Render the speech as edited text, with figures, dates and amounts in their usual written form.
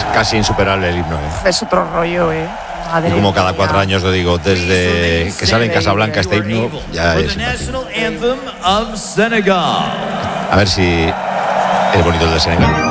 casi insuperable el himno. Es otro rollo, Y como cada 4 años lo digo, desde que sale en Casablanca este himno, ya es simpático. A ver si es bonito el de Senegal.